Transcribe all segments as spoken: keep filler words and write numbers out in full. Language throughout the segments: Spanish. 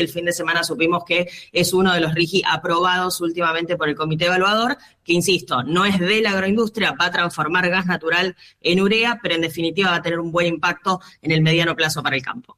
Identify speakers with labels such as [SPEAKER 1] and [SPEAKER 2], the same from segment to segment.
[SPEAKER 1] El fin de semana supimos que es uno de los R I G I aprobados últimamente por el comité evaluador, que insisto, no es de la agroindustria, va a transformar gas natural en urea, pero en definitiva va a tener un buen impacto en el mediano plazo para el campo.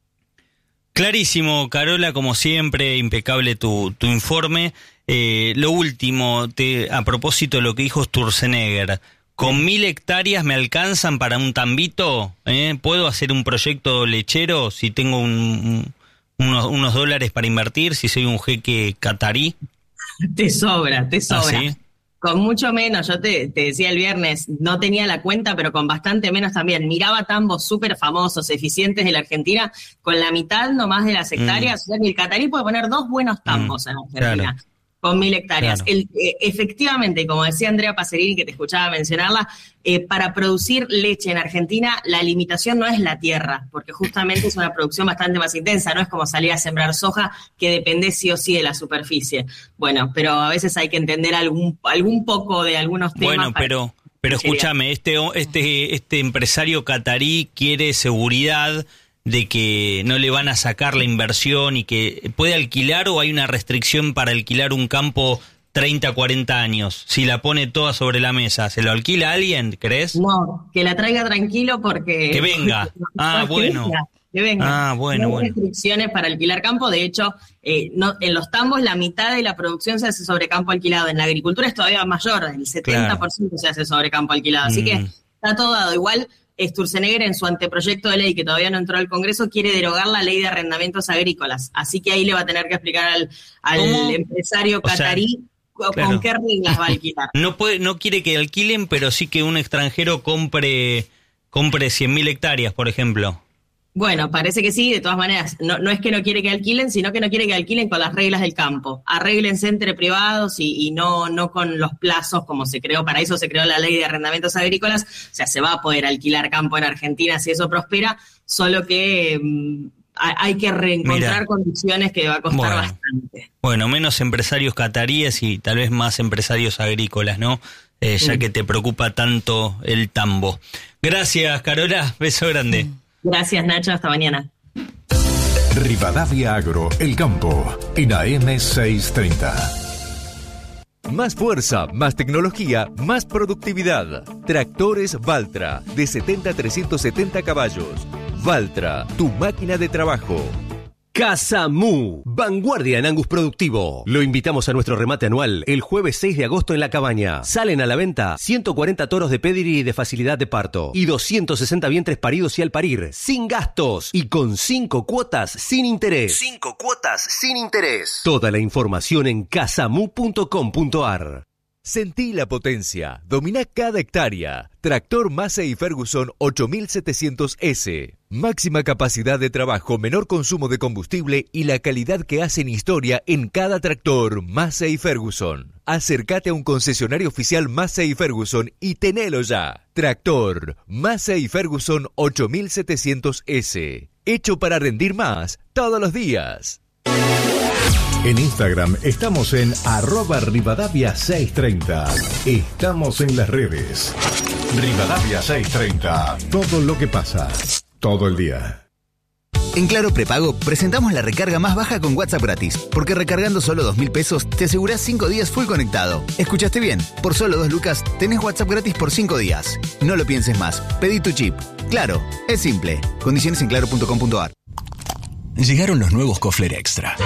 [SPEAKER 2] Clarísimo, Carola, como siempre, impecable tu, tu informe. Eh, lo último, te, a propósito de lo que dijo Sturzenegger, ¿con mil hectáreas me alcanzan para un tambito? ¿Eh? ¿Puedo hacer un proyecto lechero si tengo un, un, unos, unos dólares para invertir, si soy un jeque catarí?
[SPEAKER 1] Te sobra, te sobra.
[SPEAKER 2] ¿Ah, sí?
[SPEAKER 1] Con mucho menos, yo te, te decía el viernes, no tenía la cuenta, pero con bastante menos también. Miraba tambos súper famosos, eficientes de la Argentina, con la mitad nomás de las hectáreas. Mm. O sea que el catarí puede poner dos buenos tambos mm, en Argentina. Claro. Con mil hectáreas. Claro. El, eh, efectivamente, como decía Andrea Pacerini, que te escuchaba mencionarla, eh, para producir leche en Argentina, la limitación no es la tierra, porque justamente es una producción bastante más intensa, no es como salir a sembrar soja, que depende sí o sí de la superficie. Bueno, pero a veces hay que entender algún, algún poco de algunos temas.
[SPEAKER 2] Bueno, pero, pero escúchame, este, este, este empresario catarí quiere seguridad de que no le van a sacar la inversión y que puede alquilar, o hay una restricción para alquilar un campo treinta, cuarenta años. Si la pone toda sobre la mesa, ¿se lo alquila a alguien, crees?
[SPEAKER 1] No, que la traiga tranquilo porque...
[SPEAKER 2] Que venga. Ah, bueno.
[SPEAKER 1] Que venga.
[SPEAKER 2] Ah, bueno,
[SPEAKER 1] no hay
[SPEAKER 2] bueno.
[SPEAKER 1] restricciones para alquilar campo. De hecho, eh, no, en los tambos la mitad de la producción se hace sobre campo alquilado. En la agricultura es todavía mayor, el setenta por ciento claro. se hace sobre campo alquilado. Así mm. que está todo dado. Igual... Sturzenegger, en su anteproyecto de ley, que todavía no entró al Congreso, quiere derogar la ley de arrendamientos agrícolas. Así que ahí le va a tener que explicar al, al empresario catarí o sea, con claro. qué reglas va a alquilar.
[SPEAKER 2] No puede, no quiere que alquilen, pero sí que un extranjero compre, compre cien mil hectáreas, por ejemplo.
[SPEAKER 1] Bueno, parece que sí, de todas maneras. No, no es que no quiere que alquilen, sino que no quiere que alquilen con las reglas del campo. Arréglense entre privados y, y no, no con los plazos como se creó. Para eso se creó la ley de arrendamientos agrícolas. O sea, se va a poder alquilar campo en Argentina si eso prospera, solo que um, hay que reencontrar Mira, condiciones que va a costar
[SPEAKER 2] bueno,
[SPEAKER 1] bastante.
[SPEAKER 2] Bueno, menos empresarios cataríes y tal vez más empresarios agrícolas, ¿no? Eh, ya sí. que te preocupa tanto el tambo. Gracias, Carola. Beso grande.
[SPEAKER 1] Sí. Gracias, Nacho. Hasta mañana.
[SPEAKER 3] Rivadavia Agro, el campo, en A M seiscientos treinta.
[SPEAKER 4] Más fuerza, más tecnología, más productividad. Tractores Valtra, de setenta a trescientos setenta caballos. Valtra, tu máquina de trabajo. Casamú, vanguardia en Angus productivo. Lo invitamos a nuestro remate anual el jueves seis de agosto en La Cabaña. Salen a la venta ciento cuarenta toros de pedigree de facilidad de parto y doscientos sesenta vientres paridos y al parir, sin gastos y con cinco cuotas sin interés. cinco cuotas sin interés. Toda la información en casamú punto com punto ar. Sentí la potencia, domina cada hectárea. Tractor Massey Ferguson ocho mil setecientos ese. Máxima capacidad de trabajo, menor consumo de combustible y la calidad que hacen historia en cada tractor Massey Ferguson. Acércate a un concesionario oficial Massey Ferguson y tenelo ya. Tractor Massey Ferguson ocho mil setecientos ese. Hecho para rendir más todos los días.
[SPEAKER 3] En Instagram estamos en arroba Rivadavia seiscientos treinta. Estamos en las redes. Rivadavia seiscientos treinta. Todo lo que pasa, todo el día.
[SPEAKER 5] En Claro Prepago presentamos la recarga más baja con WhatsApp gratis, porque recargando solo dos mil pesos te asegurás cinco días full conectado. ¿Escuchaste bien? Por solo dos lucas tenés WhatsApp gratis por cinco días. No lo pienses más, pedí tu chip. Claro, es simple. Condiciones en claro punto com punto ar.
[SPEAKER 6] Llegaron los nuevos Kofler Extra.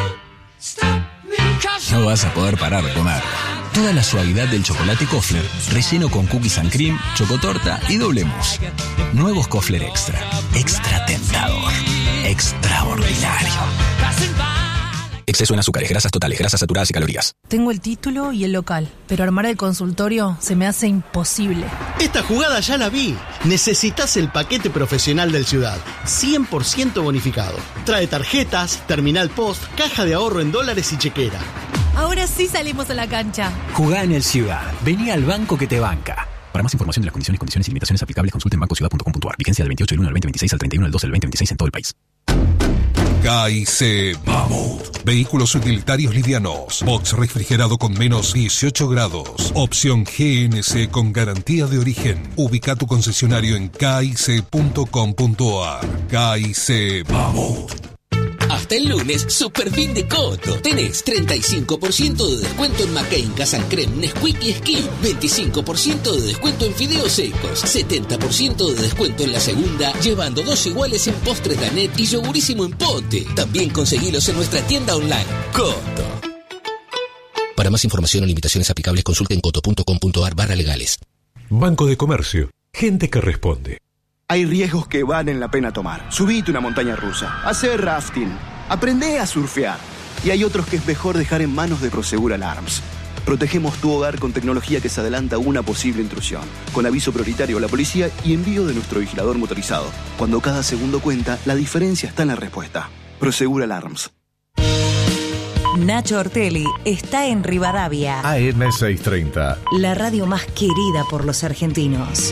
[SPEAKER 6] No vas a poder parar de comer. Toda la suavidad del chocolate Kofler, relleno con cookies and cream, chocotorta y doble mousse. Nuevos Kofler Extra. Extra tentador. Extraordinario. Exceso en azúcares, grasas totales, grasas saturadas y calorías.
[SPEAKER 7] Tengo el título y el local, pero armar el consultorio se me hace imposible.
[SPEAKER 8] Esta jugada ya la vi. Necesitas el paquete profesional del Ciudad, cien por ciento bonificado. Trae tarjetas, terminal post, caja de ahorro en dólares y chequera.
[SPEAKER 7] Ahora sí salimos a la cancha.
[SPEAKER 6] Jugá en el Ciudad. Vení al banco que te banca. Para más información de las condiciones, condiciones y limitaciones aplicables, consulte en banco ciudad punto com punto ar. Vigencia del veintiocho del uno al veinte veintiséis al treinta y uno del doce del veinte veintiséis en todo el país.
[SPEAKER 9] K I C Mammoth. Vehículos utilitarios livianos. Box refrigerado con menos dieciocho grados. Opción G N C con garantía de origen. Ubica tu concesionario en K I C punto com punto ar. K I C Mammoth.
[SPEAKER 8] Hasta
[SPEAKER 10] hasta el lunes, super fin de Coto. Tenés treinta y cinco por ciento de descuento en McCain, Casancrem, Nesquik y Skin. veinticinco por ciento de descuento en fideos secos. setenta por ciento de descuento en la segunda, llevando dos iguales en postres Danet y yogurísimo en pote. También conseguilos en nuestra tienda online. Coto. Para más información o limitaciones aplicables, consulte en coto punto com punto ar barra legales.
[SPEAKER 9] Banco de Comercio. Gente que responde.
[SPEAKER 11] Hay riesgos que valen la pena tomar. Subite una montaña rusa, hacer rafting, aprende a surfear. Y hay otros que es mejor dejar en manos de Prosegur Alarms. Protegemos tu hogar con tecnología que se adelanta a una posible intrusión, con aviso prioritario a la policía y envío de nuestro vigilador motorizado. Cuando cada segundo cuenta, la diferencia está en la respuesta. Prosegur Alarms.
[SPEAKER 12] Nacho Ortelli está en Rivadavia.
[SPEAKER 3] A M seiscientos treinta.
[SPEAKER 12] La radio más querida por los argentinos.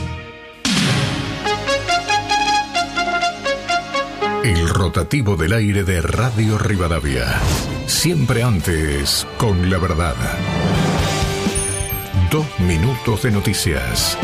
[SPEAKER 3] El rotativo del aire de Radio Rivadavia. Siempre antes, con la verdad. Dos minutos de noticias.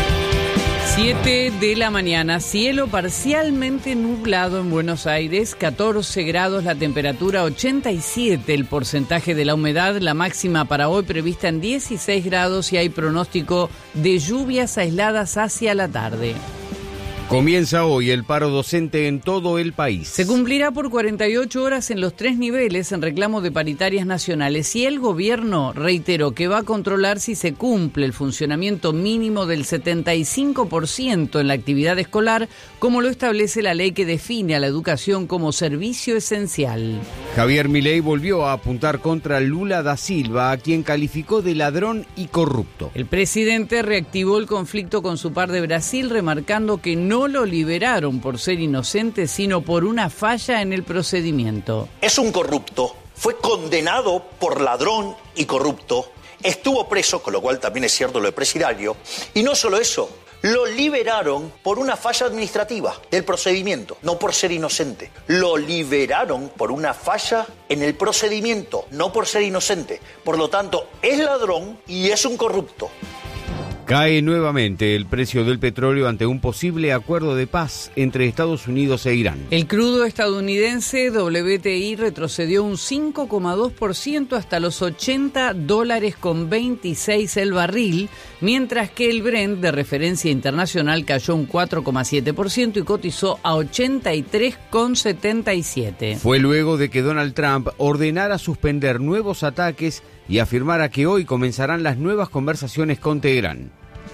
[SPEAKER 13] siete de la mañana, cielo parcialmente nublado en Buenos Aires, catorce grados la temperatura, ochenta y siete el porcentaje de la humedad, la máxima para hoy prevista en dieciséis grados y hay pronóstico de lluvias aisladas hacia la tarde.
[SPEAKER 14] Comienza hoy el paro docente en todo el país.
[SPEAKER 13] Se cumplirá por cuarenta y ocho horas en los tres niveles en reclamo de paritarias nacionales y el gobierno reiteró que va a controlar si se cumple el funcionamiento mínimo del setenta y cinco por ciento en la actividad escolar, como lo establece la ley que define a la educación como servicio esencial.
[SPEAKER 14] Javier Milei volvió a apuntar contra Lula da Silva, a quien calificó de ladrón y corrupto.
[SPEAKER 13] El presidente reactivó el conflicto con su par de Brasil, remarcando que no No lo liberaron por ser inocente, sino por una falla en el procedimiento.
[SPEAKER 15] Es un corrupto, fue condenado por ladrón y corrupto, estuvo preso, con lo cual también es cierto lo de presidiario, y no solo eso, lo liberaron por una falla administrativa del procedimiento, no por ser inocente. Lo liberaron por una falla en el procedimiento, no por ser inocente. Por lo tanto, es ladrón y es un corrupto.
[SPEAKER 14] Cae nuevamente el precio del petróleo ante un posible acuerdo de paz entre Estados Unidos e Irán.
[SPEAKER 13] El crudo estadounidense W T I retrocedió un cinco coma dos por ciento hasta los ochenta dólares con veintiséis el barril, mientras que el Brent de referencia internacional cayó un cuatro coma siete por ciento y cotizó a ochenta y tres con setenta y siete.
[SPEAKER 14] Fue luego de que Donald Trump ordenara suspender nuevos ataques y afirmara que hoy comenzarán las nuevas conversaciones con Teherán.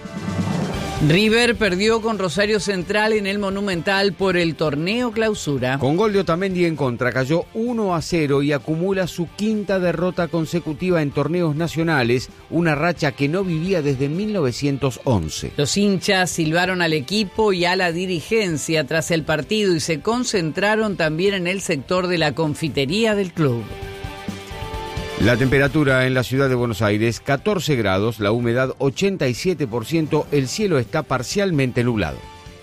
[SPEAKER 13] River perdió con Rosario Central en el Monumental por el torneo clausura.
[SPEAKER 14] Con gol de Otamendi en contra, cayó uno a cero y acumula su quinta derrota consecutiva en torneos nacionales, una racha que no vivía desde mil novecientos once.
[SPEAKER 13] Los hinchas silbaron al equipo y a la dirigencia tras el partido y se concentraron también en el sector de la confitería del club.
[SPEAKER 14] La temperatura en la ciudad de Buenos Aires, catorce grados, la humedad ochenta y siete por ciento, el cielo está parcialmente nublado.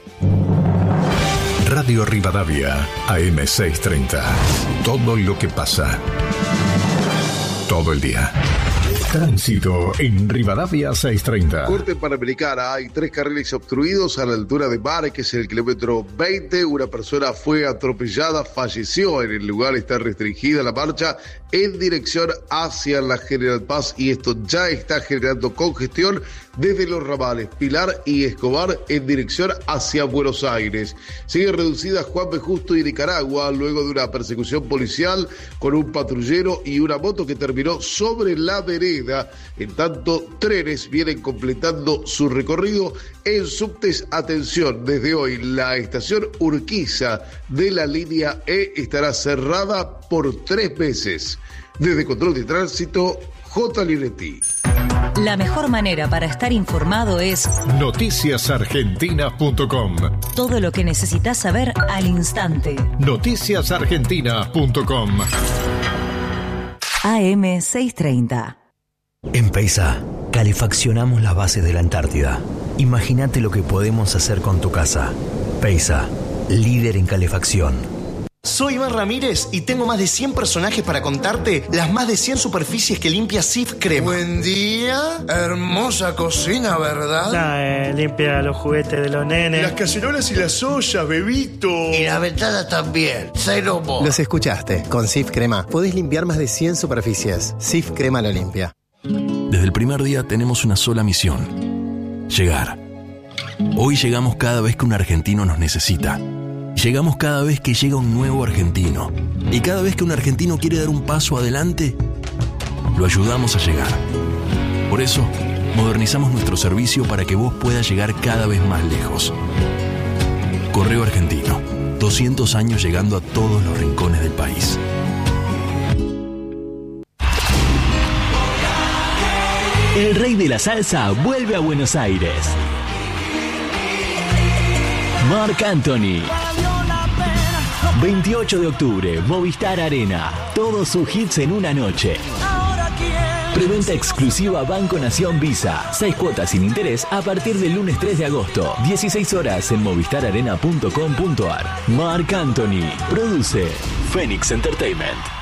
[SPEAKER 3] Radio Rivadavia, A M seiscientos treinta. Todo lo que pasa. Todo el día. Tránsito en Rivadavia seiscientos treinta.
[SPEAKER 16] Corte Panamericana, hay tres carriles obstruidos a la altura de Márquez, en el kilómetro veinte. Una persona fue atropellada, falleció en el lugar, está restringida la marcha en dirección hacia la General Paz y esto ya está generando congestión desde los ramales Pilar y Escobar en dirección hacia Buenos Aires. Sigue reducida Juan B. Justo y Nicaragua luego de una persecución policial con un patrullero y una moto que terminó sobre la vereda. En tanto, trenes vienen completando su recorrido en subtes. Atención, desde hoy la estación Urquiza de la línea E estará cerrada por tres meses. Desde Control de Tránsito, J. Linetti.
[SPEAKER 12] La mejor manera para estar informado es
[SPEAKER 3] noticias argentinas punto com.
[SPEAKER 12] Todo lo que necesitas saber al instante.
[SPEAKER 3] noticias argentinas punto com.
[SPEAKER 12] A M seiscientos treinta.
[SPEAKER 17] En Peisa, calefaccionamos las bases de la Antártida. Imagínate lo que podemos hacer con tu casa. Peisa, líder en calefacción.
[SPEAKER 18] Soy Iván Ramírez y tengo más de cien personajes para contarte las más de cien superficies que limpia Cif Crema.
[SPEAKER 19] Buen día, hermosa cocina, ¿verdad?
[SPEAKER 20] Nah, eh, limpia los juguetes de los nenes.
[SPEAKER 19] Las cacerolas y las ollas, bebito.
[SPEAKER 18] Y la ventana también, cero mo.
[SPEAKER 21] Los escuchaste, con Cif Crema podés limpiar más de cien superficies. Cif Crema lo limpia.
[SPEAKER 6] Desde el primer día tenemos una sola misión: llegar. Hoy llegamos cada vez que un argentino nos necesita. Llegamos cada vez que llega un nuevo argentino. Y cada vez que un argentino quiere dar un paso adelante, lo ayudamos a llegar. Por eso, modernizamos nuestro servicio para que vos puedas llegar cada vez más lejos. Correo Argentino, doscientos años llegando a todos los rincones del país.
[SPEAKER 22] El rey de la salsa vuelve a Buenos Aires. Marc Anthony. veintiocho de octubre, Movistar Arena. Todos sus hits en una noche. Preventa exclusiva Banco Nación Visa. Seis cuotas sin interés a partir del lunes tres de agosto. dieciséis horas en movistar arena punto com punto ar. Marc Anthony. Produce Phoenix Entertainment.